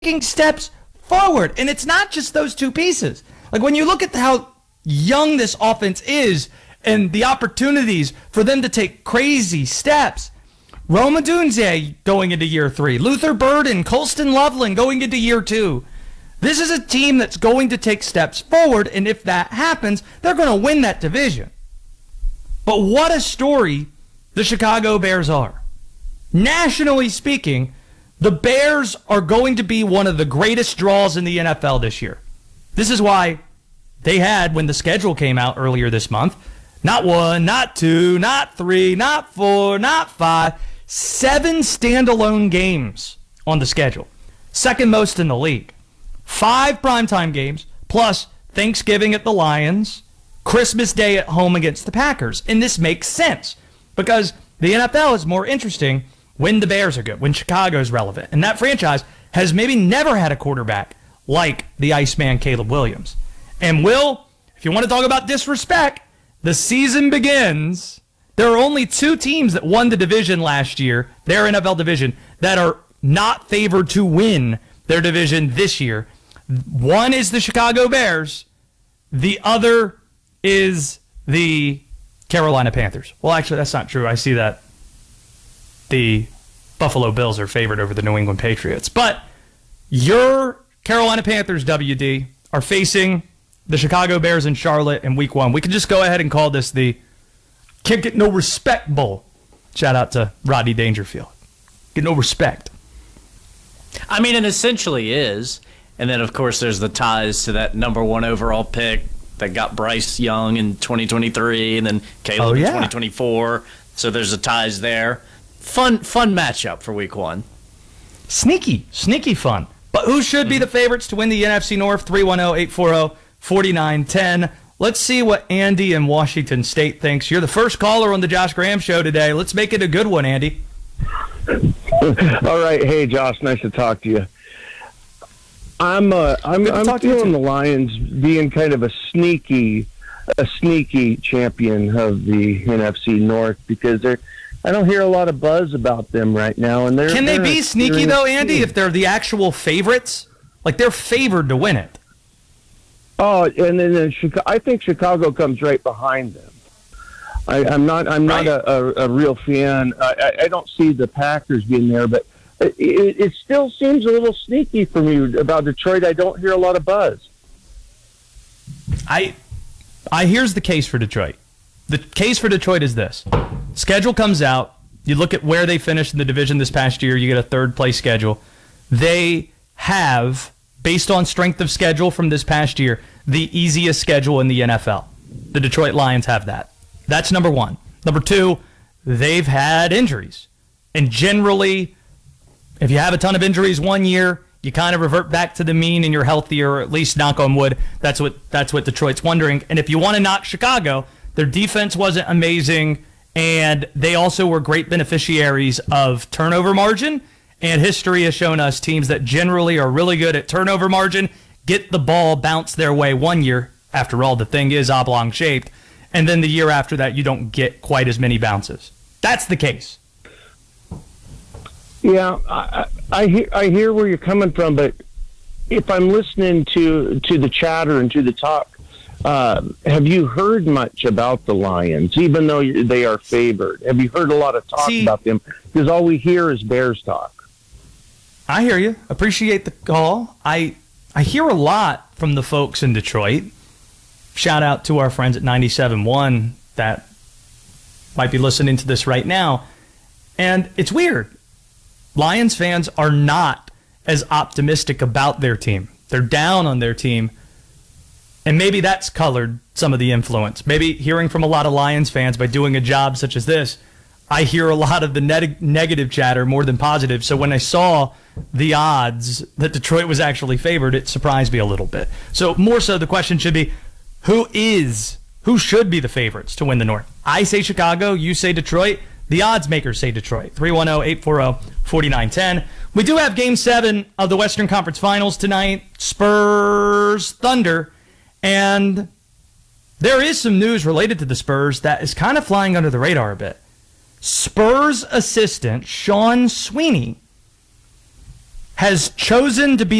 taking steps forward. And it's not just those two pieces. Like when you look at how young this offense is and the opportunities for them to take crazy steps. Rome Odunze going into year 3. Luther Burden, Colston Loveland going into year 2. This is a team that's going to take steps forward, and if that happens, they're going to win that division. But what a story the Chicago Bears are. Nationally speaking, the Bears are going to be one of the greatest draws in the NFL this year. This is why they had, when the schedule came out earlier this month, not 1, not 2, not 3, not 4, not 5, 7 standalone games on the schedule. Second most in the league. 5 primetime games, plus Thanksgiving at the Lions, Christmas Day at home against the Packers. And this makes sense because the NFL is more interesting when the Bears are good, when Chicago's relevant. And that franchise has maybe never had a quarterback like the Iceman Caleb Williams. And Will, if you want to talk about disrespect, the season begins. There are only 2 teams that won the division last year, their NFL division, that are not favored to win their division this year. One is the Chicago Bears. The other is the Carolina Panthers. Well, actually, that's not true. I see that the Buffalo Bills are favored over the New England Patriots. But your Carolina Panthers, WD, are facing the Chicago Bears in Charlotte in week 1. We can just go ahead and call this the Can't Get No Respect Bowl. Shout out to Rodney Dangerfield. Get no respect. I mean, it essentially is. And then, of course, there's the ties to that number 1 overall pick that got Bryce Young in 2023 and then Caleb in 2024. So there's the ties there. Fun matchup for week 1. Sneaky fun. But who should be the favorites to win the NFC North? 310-840-4910. Let's see what Andy in Washington State thinks. You're the first caller on the Josh Graham Show today. Let's make it a good one, Andy. All right. Hey, Josh. Nice to talk to you. I'm feeling the Lions being kind of a sneaky champion of the NFC North because I don't hear a lot of buzz about them right now. And can they be sneaky though, Andy? If they're the actual favorites, like they're favored to win it. Oh, and then I think Chicago comes right behind them. I'm not a real fan. I don't see the Packers being there, but it still seems a little sneaky for me about Detroit. I don't hear a lot of buzz. Here's the case for Detroit. The case for Detroit is this. Schedule comes out. You look at where they finished in the division this past year. You get a third-place schedule. They have, based on strength of schedule from this past year, the easiest schedule in the NFL. The Detroit Lions have that. That's number 1. Number 2, they've had injuries. And generally, if you have a ton of injuries one year, you kind of revert back to the mean and you're healthier, or at least knock on wood. That's what Detroit's wondering. And if you want to knock Chicago, their defense wasn't amazing, and they also were great beneficiaries of turnover margin. And history has shown us teams that generally are really good at turnover margin get the ball bounced their way one year. After all, the thing is oblong-shaped. And then the year after that, you don't get quite as many bounces. That's the case. Yeah, I hear where you're coming from, but if I'm listening to the chatter and to the talk, have you heard much about the Lions, even though they are favored? Have you heard a lot of talk about them? Because all we hear is Bears talk. I hear you. Appreciate the call. I hear a lot from the folks in Detroit. Shout out to our friends at 97.1 that might be listening to this right now. And it's weird. Lions fans are not as optimistic about their team. They're down on their team. And maybe that's colored some of the influence. Maybe hearing from a lot of Lions fans by doing a job such as this, I hear a lot of the negative chatter more than positive. So when I saw the odds that Detroit was actually favored, it surprised me a little bit. So more so, the question should be, who should be the favorites to win the North? I say Chicago, you say Detroit. The odds makers say Detroit. 310-840-4910. We do have Game 7 of the Western Conference Finals tonight. Spurs, Thunder. And there is some news related to the Spurs that is kind of flying under the radar a bit. Spurs assistant Sean Sweeney has chosen to be